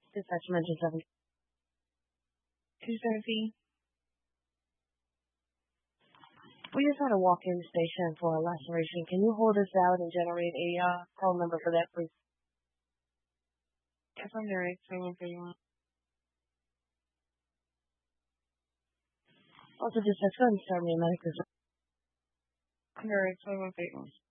Dispatch mention 7. 217. We just had a walk-in station for a laceration. Can you hold this out and generate a call number for that, please? Yes, I'm there. 8131. Also, dispatch, go ahead and start me a medic. I'm there. 8131.